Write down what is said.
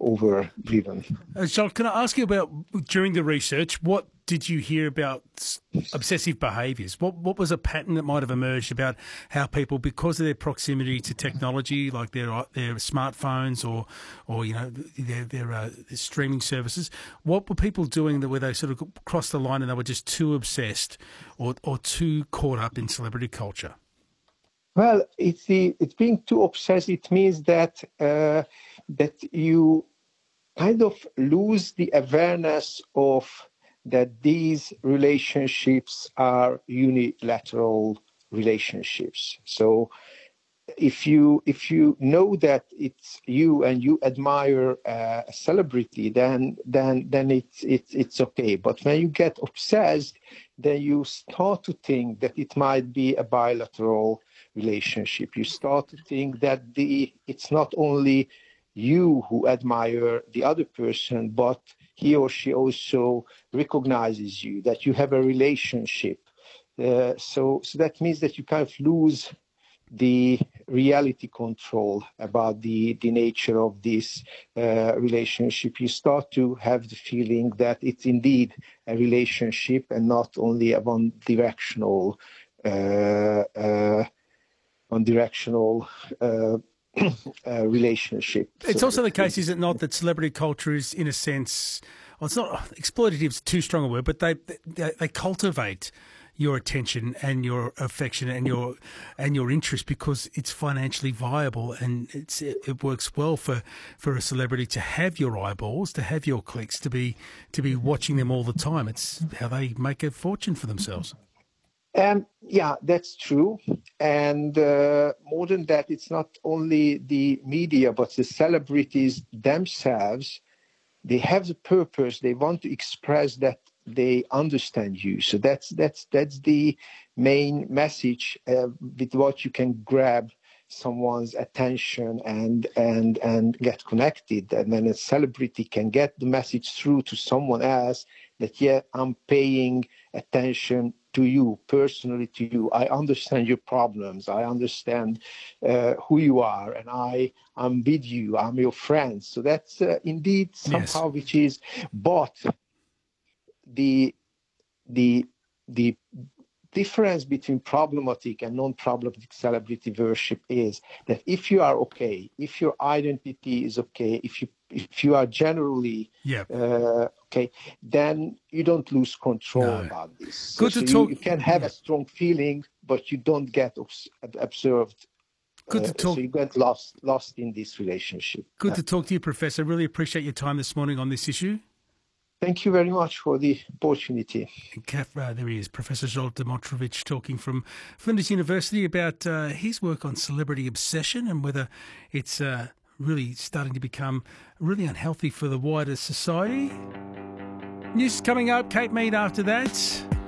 overdriven. Charles, can I ask you about, during the research, what did you hear about obsessive behaviours? What was a pattern that might have emerged about how people, because of their proximity to technology, like their smartphones or their streaming services, what were people doing that where they sort of crossed the line and they were just too obsessed or too caught up in celebrity culture? Well, it's being too obsessed. It means that that you kind of lose the awareness of that these relationships are unilateral relationships. So if you know that it's you and you admire a celebrity, then it's okay. But when you get obsessed, then you start to think that it might be a bilateral relationship. You start to think that it's not only you who admire the other person, but he or she also recognizes you, that you have a relationship. So that means that you kind of lose the reality control about the nature of this relationship. You start to have the feeling that it's indeed a relationship and not only a one-directional relationship. It's also the case, is it not, that celebrity culture is, in a sense, well, it's not exploitative, it's too strong a word, but they cultivate your attention and your affection and your interest because it's financially viable, and it works well for a celebrity to have your eyeballs, to have your clicks, to be watching them all the time. It's how they make a fortune for themselves. Yeah, that's true. And more than that, it's not only the media, but the celebrities themselves. They have the purpose. They want to express that they understand you. So that's the main message with what you can grab someone's attention and get connected. And then a celebrity can get the message through to someone else that, yeah, I'm paying attention to you, personally to you. I understand your problems. I understand who you are, and I'm with you. I'm your friend. So that's indeed somehow Yes. which is, but the difference between problematic and non-problematic celebrity worship is that if you are okay, if your identity is okay, if you are generally okay, then you don't lose control about this. Good to talk. You can have a strong feeling, but you don't get observed. Good to talk. So you get lost in this relationship. Good to talk to you, Professor. Really appreciate your time this morning on this issue. Thank you very much for the opportunity. There he is, Professor Zsolt Dimitrovic, talking from Flinders University about his work on celebrity obsession and whether it's really starting to become really unhealthy for the wider society. News coming up, Kate Mead after that.